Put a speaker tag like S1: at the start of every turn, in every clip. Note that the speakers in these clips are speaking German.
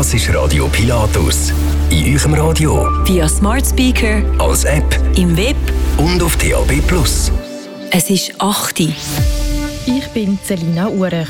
S1: Das ist Radio Pilatus. In eurem Radio,
S2: via Smart Speaker,
S1: als App,
S2: im Web
S1: und auf DAB+.
S2: Es ist 8 Uhr.
S3: Ich bin Selina Urech.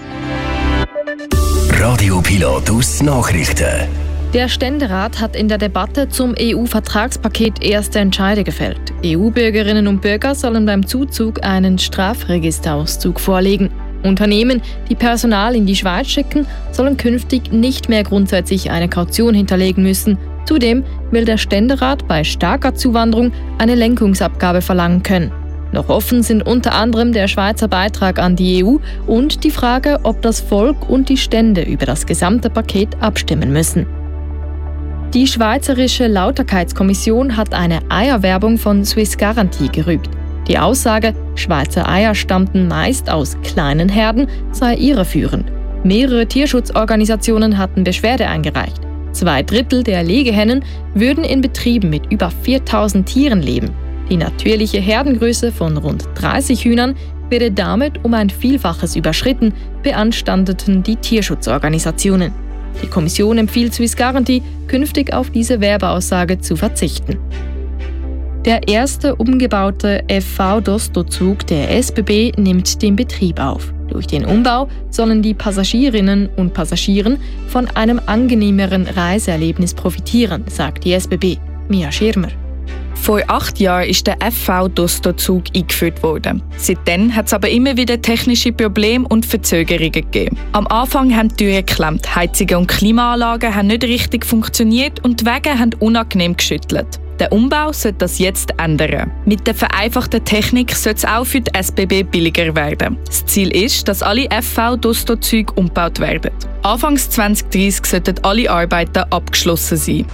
S1: Radio Pilatus Nachrichten.
S3: Der Ständerat hat in der Debatte zum EU-Vertragspaket erste Entscheide gefällt. EU-Bürgerinnen und Bürger sollen beim Zuzug einen Strafregisterauszug vorlegen. Unternehmen, die Personal in die Schweiz schicken, sollen künftig nicht mehr grundsätzlich eine Kaution hinterlegen müssen. Zudem will der Ständerat bei starker Zuwanderung eine Lenkungsabgabe verlangen können. Noch offen sind unter anderem der Schweizer Beitrag an die EU und die Frage, ob das Volk und die Stände über das gesamte Paket abstimmen müssen. Die Schweizerische Lauterkeitskommission hat eine Eierwerbung von Swiss Guarantee gerügt. Die Aussage, Schweizer Eier stammten meist aus kleinen Herden, sei irreführend. Mehrere Tierschutzorganisationen hatten Beschwerde eingereicht. 2/3 der Legehennen würden in Betrieben mit über 4000 Tieren leben. Die natürliche Herdengröße von rund 30 Hühnern werde damit um ein Vielfaches überschritten, beanstandeten die Tierschutzorganisationen. Die Kommission empfiehlt Swiss Guarantee, künftig auf diese Werbeaussage zu verzichten. Der erste umgebaute FV-Dosto-Zug der SBB nimmt den Betrieb auf. Durch den Umbau sollen die Passagierinnen und Passagiere von einem angenehmeren Reiseerlebnis profitieren, sagt die SBB. Mia Schirmer.
S4: Vor 8 Jahren ist der FV-Dosto-Zug eingeführt worden. Seitdem hat es aber immer wieder technische Probleme und Verzögerungen gegeben. Am Anfang haben die Türen geklemmt, Heizungen und Klimaanlagen haben nicht richtig funktioniert und die Wege haben unangenehm geschüttelt. Der Umbau sollte das jetzt ändern. Mit der vereinfachten Technik soll es auch für die SBB billiger werden. Das Ziel ist, dass alle FV-Dosto-Züge umgebaut werden. Anfangs 2030 sollten alle Arbeiten abgeschlossen sein.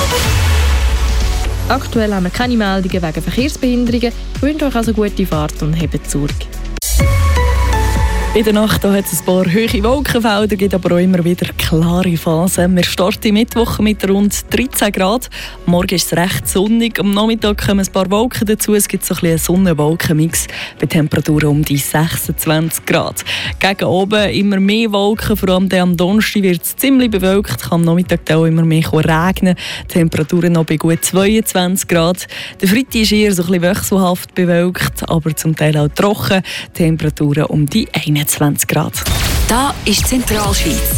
S3: Aktuell haben wir keine Meldungen wegen Verkehrsbehinderungen. Ich wünsche euch also gute Fahrt und hebt zurück.
S5: In der Nacht hat es ein paar hohe Wolkenfelder, gibt aber auch immer wieder klare Phasen. Wir starten Mittwoch mit rund 13 Grad. Morgen ist es recht sonnig. Am Nachmittag kommen ein paar Wolken dazu. Es gibt so ein bisschen einen Sonnen-Wolken-Mix bei Temperaturen um die 26 Grad. Gegen oben immer mehr Wolken, vor allem am Donnerstag wird es ziemlich bewölkt. Kann am Nachmittag auch immer mehr regnen. Temperaturen noch bei gut 22 Grad. Der Freitag ist eher so ein bisschen wechselhaft bewölkt, aber zum Teil auch trocken. Temperaturen um die 21 Grad.
S2: Da ist Zentralschweiz.